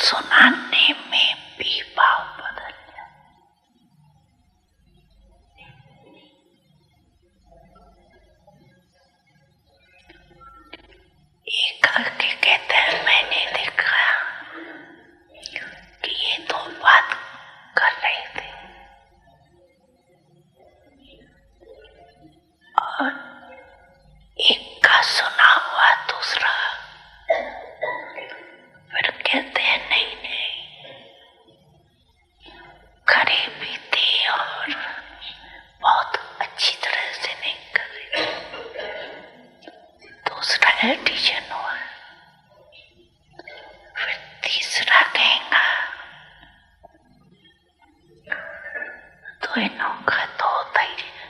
सुनाने में भी भाव बदल जाए। एक आके कहते हैं मैंने देखा कि ये दो बात कर रहे थे और एक का सुना हुआ दूसरा, फिर कहते हैं नहीं करे भी थे और बहुत अच्छी तरह से नहीं करे, दूसरा एडिशन हुआ, फिर तीसरा कहेगा तो इनों का तो होता ही है।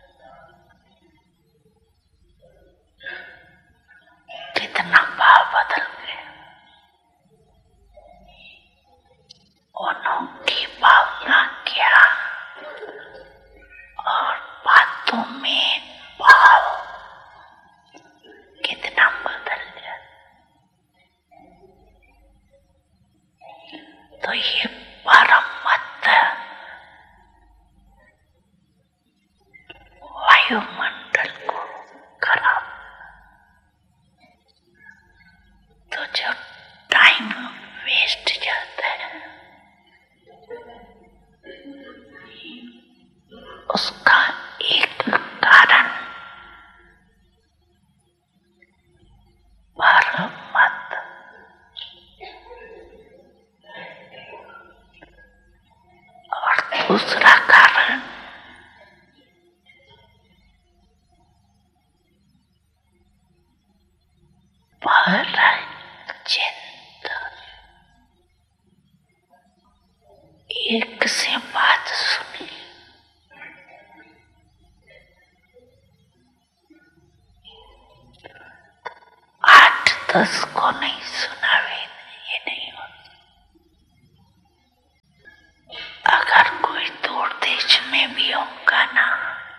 कितना भाव बदल गए, उनकी भावना क्या और बातों में भाव कितना बदल गया। तो ये परम मत वायुमंडल को खराब, तो जो टाइम वेस्ट जाता है उसका एक कारण परम मत और दूसरा कारण चिंतन। एक से बात सुनी, आठ दस को नहीं सुनावे, ये नहीं होता। अगर कोई दूर देश में भी होगा ना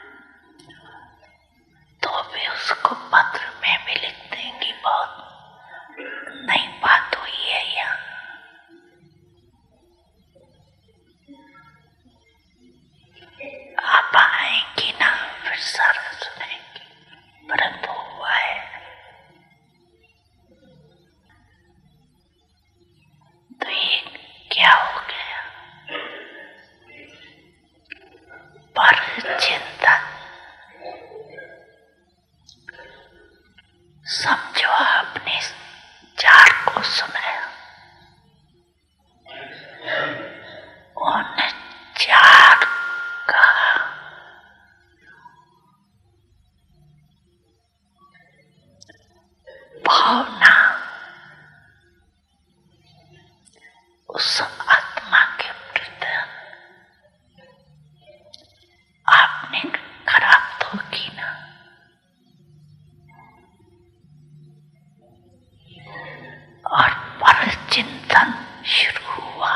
तो भी उसको पत्र में भी लिख देंगी बहुत नई बात हुई है यहाँ। आप आएंगी ना फिर सारा सुनेंगी, परंतु हुआ है तो ये क्या हो गया, पर चिंतन। समझो आपने चार को सुनाया, उन चार का भावना उस आत्मा के प्रति आपने खराब तो की ना, और पर चिंतन शुरू हुआ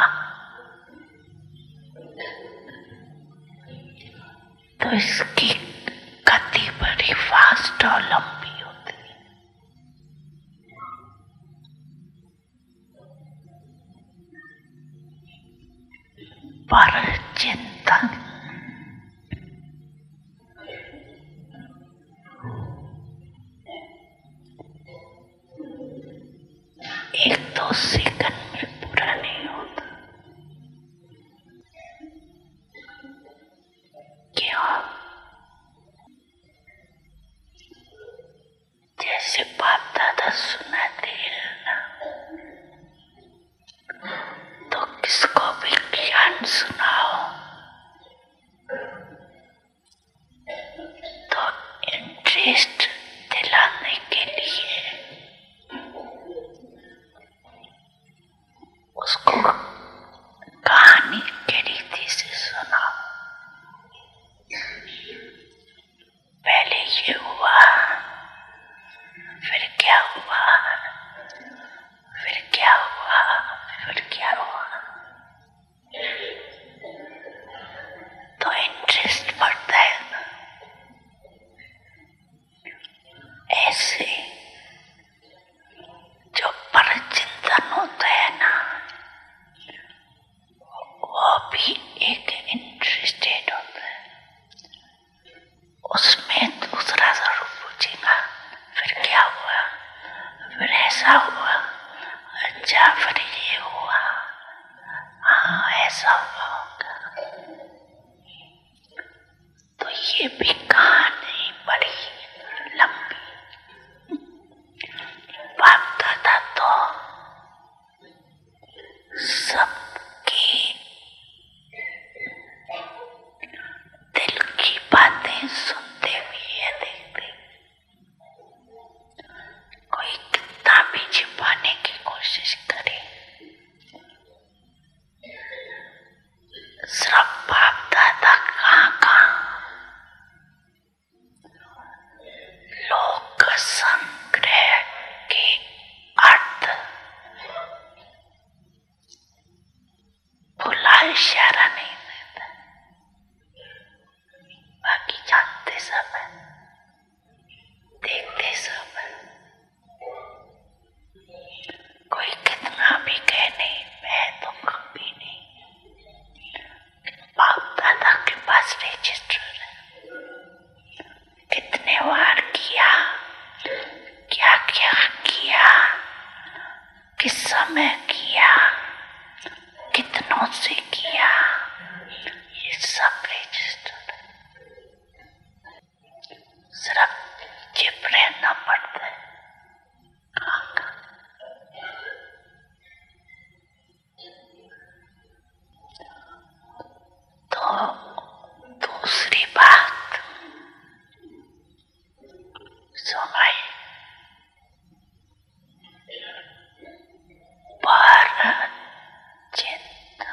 तो इसकी गति बड़ी फास्ट और लंबी होती है। पर चिंतन एक दो सेकंड में पूरा नहीं होता। क्यों? जैसे बाप दादा सुनाते हैं ना, तो किसको भी ज्ञान सुनाओ तो इंटरेस्ट दिलाने के लिए ऐसा हुआ, अच्छा फिर ये हुआ, हाँ ऐसा हुआ होगा। तो ये भी कहानी बड़ी लंबी। बाप दादा तो सबकी दिल की बातें सुनते भी है, देखते। कोई कितना भी छिपाने की कोशिश करे, सिर्फ बाप दादा कहाँ लोक संग्रह के अर्थ भुला इशारा नहीं देता, बाकी जानते सब है, देखते सब है। कोई कितना भी कहे नहीं, मैं तो कभी नहीं। बाप दादा के पास रजिस्टर है, कितने बार किया, क्या क्या किया, किस समय किया, कितनों से किया, ये सब रजिस्टर है। सिर्फ चिप रहना पड़ता है। तो दूसरी बात सुनाई, पर चिंत।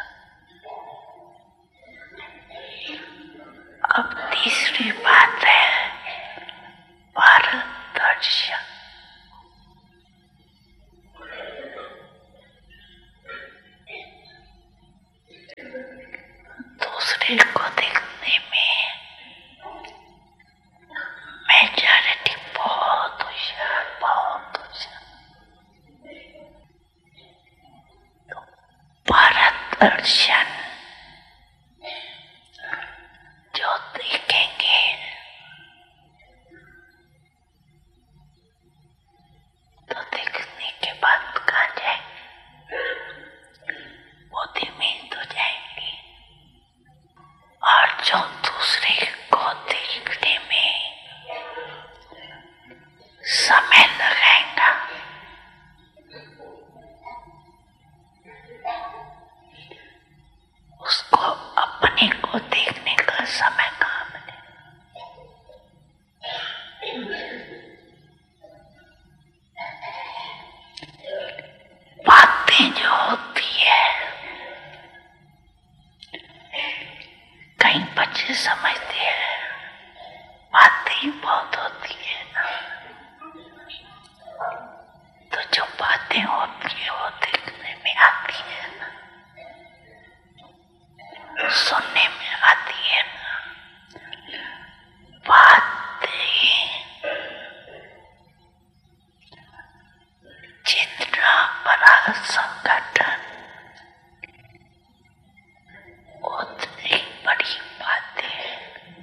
अब तीसरी बात है पारदर्शन। दूसरे को देखने में मेजॉरिटी बहुत होशियार, बहुत होशियार। तो पारदर्शन जो देखेंगे तो देखने के बाद कहाँ जाएंगे, बुद्धिमान तो जाएंगे। और जो दूसरे को देखने में समय लगाएगा, उसको अपने को देखने का समय कहाँ मिलेगा। बातें जो होती है, कई बच्चे समझते हैं बातें ही बहुत होती है ना, तो जो बातें होती है वो देखने में आती है ना, सुनने में आती है ना। बातें जितना बड़ा संगठन